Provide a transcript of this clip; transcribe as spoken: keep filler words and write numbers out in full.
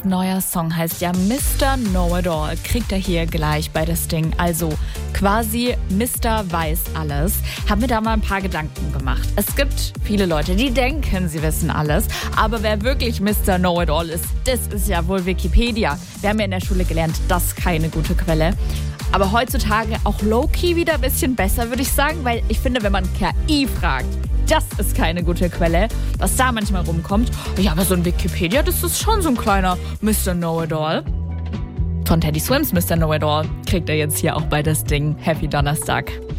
Neuer Song heißt ja Mister Know-It-All. Kriegt er hier gleich bei das Ding. Also quasi Mister Weiß alles. Hab mir da mal ein paar Gedanken gemacht. Es gibt viele Leute, die denken, sie wissen alles. Aber wer wirklich Mister Know-It-All ist, das ist ja wohl Wikipedia. Wir haben ja in der Schule gelernt, das ist keine gute Quelle. Aber heutzutage auch low-key wieder ein bisschen besser, würde ich sagen. Weil ich finde, wenn man K I fragt, das ist keine gute Quelle, was da manchmal rumkommt. Ja, aber so ein Wikipedia, das ist schon so ein kleiner Mister Know-It-All. Von Teddy Swims Mister Know-It-All kriegt er jetzt hier auch bei das Ding. Happy Donnerstag.